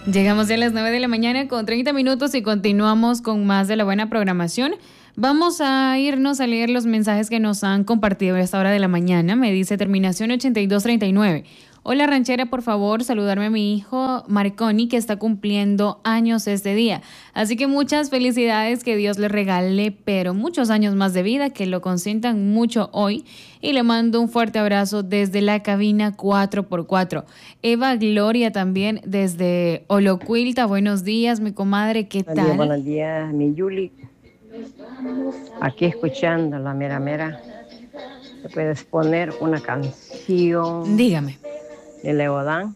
Llegamos ya a las 9 de la mañana con 30 minutos y continuamos con más de la buena programación. Vamos a irnos a leer los mensajes que nos han compartido a esta hora de la mañana. Me dice terminación 8239. Hola ranchera, por favor, saludarme a mi hijo Marconi, que está cumpliendo años este día. Así que muchas felicidades, que Dios le regale, pero muchos años más de vida, que lo consientan mucho hoy. Y le mando un fuerte abrazo desde la cabina 4x4. Eva Gloria también desde Olocuilta. Buenos días, mi comadre, ¿qué tal? Buenos días, mi Yuli. Aquí escuchando la mera mera. ¿Te puedes poner una canción? Dígame. De Leodán.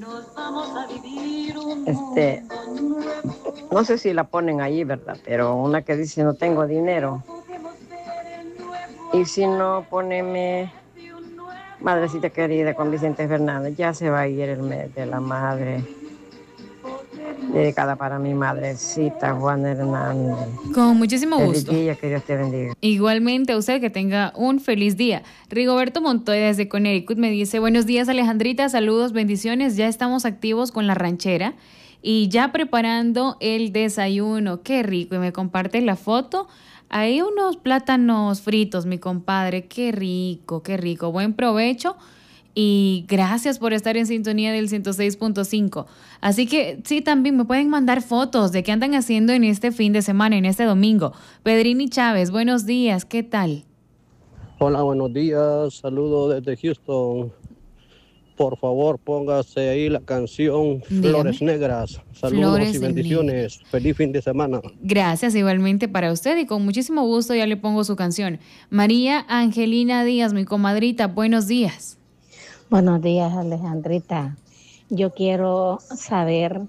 No sé si la ponen ahí, ¿verdad? Pero una que dice no tengo dinero. Y si no, poneme Madrecita Querida con Vicente Fernández. Ya se va a ir el mes de la madre. Dedicada para mi madrecita Juana Hernández. Con muchísimo gusto. Feliz día, que Dios te bendiga. Igualmente a usted, que tenga un feliz día. Rigoberto Montoya desde Connecticut me dice: buenos días Alejandrita, saludos, bendiciones. Ya estamos activos con la ranchera y ya preparando el desayuno. Qué rico. Y me comparte la foto. Hay unos plátanos fritos, mi compadre. Qué rico, qué rico. Buen provecho. Y gracias por estar en sintonía del 106.5. Así que sí, también me pueden mandar fotos de qué andan haciendo en este fin de semana, en este domingo. Pedrini Chávez, buenos días, ¿qué tal? Hola, buenos días, saludos desde Houston. Por favor, póngase ahí la canción Flores Negras. Saludos Flores y bendiciones. Negras. Feliz fin de semana. Gracias, igualmente para usted, y con muchísimo gusto ya le pongo su canción. María Angelina Díaz, mi comadrita, buenos días. Buenos días, Alejandrita. Yo quiero saber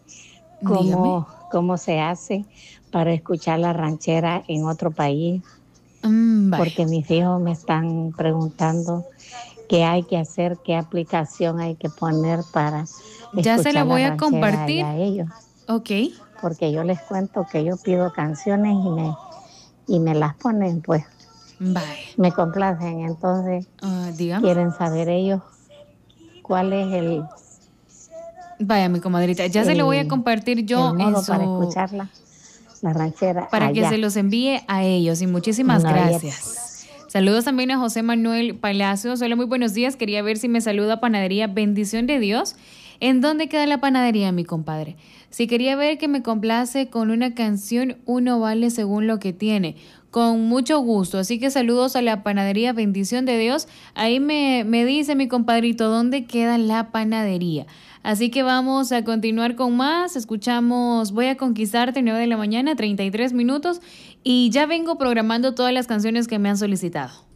cómo se hace para escuchar la ranchera en otro país, porque mis hijos me están preguntando qué hay que hacer, qué aplicación hay que poner para ya escuchar se la voy la a compartir a ellos. Ok. Porque yo les cuento que yo pido canciones y me las ponen, pues. Me complacen, entonces quieren saber ellos cuál es el... Vaya, mi comadrita, ya se lo voy a compartir yo en para escucharla, la ranchera. Para allá. que se los envíe a ellos, y muchísimas gracias. Saludos también a José Manuel Palacios. Hola, muy buenos días. Quería ver si me saluda Panadería Bendición de Dios. ¿En dónde queda la panadería, mi compadre? Si quería ver que me complace con una canción, uno vale según lo que tiene. Con mucho gusto. Así que saludos a la Panadería Bendición de Dios. Ahí me dice mi compadrito dónde queda la panadería. Así que vamos a continuar con más. Escuchamos Voy a Conquistarte, 9 de la mañana, 33 minutos. Y ya vengo programando todas las canciones que me han solicitado.